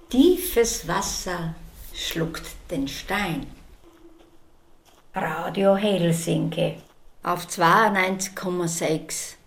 Tiefes Wasser schluckt den Stein. Radio Helsinki Auf 92,6.